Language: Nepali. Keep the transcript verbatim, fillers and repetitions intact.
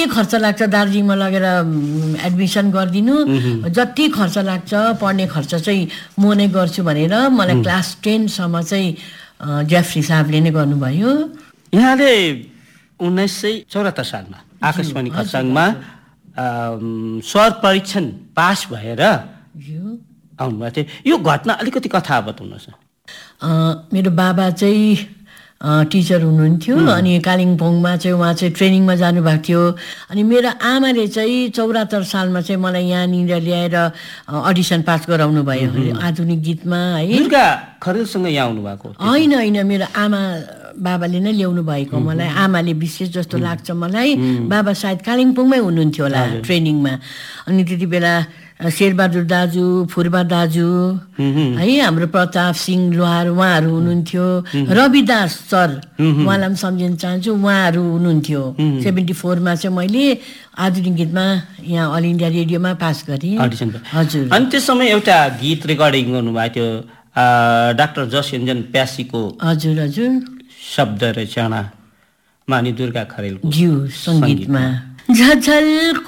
खर्च लाग्छ दार्जिलिङमा लगेर एडमिसन गरिदिनु, जति खर्च लाग्छ पढ्ने खर्च चाहिँ म नै गर्छु भनेर मलाई क्लास टेनसम्म चाहिँ जेफ्री साहबले नै गर्नुभयो। यहाँले उन्नाइस सय चौरात्तर सालमा आकाशवाणी खरसाङमा स्वर परीक्षण पास भएर आउनुभएको थियो। यो घटना अलिकति कथा बताउनुहोस्। मेरो बाबा चाहिँ टिचर हुनुहुन्थ्यो अनि कालिम्पोङमा चाहिँ उहाँ चाहिँ ट्रेनिङमा जानुभएको थियो। अनि मेरो आमाले चाहिँ चौरात्तर सालमा चाहिँ मलाई यहाँनिर ल्याएर अडिसन पास गराउनु भयो आधुनिक गीतमा है। दुर्गा खरेलसँग यहाँ आउनुभएको होइन होइन, मेरो आमा बाबाले नै ल्याउनु भएको मलाई। आमाले विशेष जस्तो लाग्छ मलाई। बाबा सायद कालिम्पोङमै हुनुहुन्थ्यो होला ट्रेनिङमा। अनि त्यति बेला शेरबहादुर दाजु, फुर्बा दाजु है, हाम्रो प्रताप सिंह लोहार उहाँहरू हुनुहुन्थ्यो। रविदास सर उहाँलाई पनि सम्झिन चाहन्छु, उहाँहरू हुनुहुन्थ्यो। सेभेन्टी फोरमा चाहिँ मैले आधुनिक गीतमा यहाँ अल इन्डिया रेडियोमा पास गरेँ। हजुर। अनि त्यस समय एउटा गीत रेकर्डिङ गर्नुभएको थियो डाक्टर जस योन्जन प्यासीको। हजुर हजुर। शब्द रचना मानी दुर्गा खरेलको ज्यू सङ्गीतमा। झझल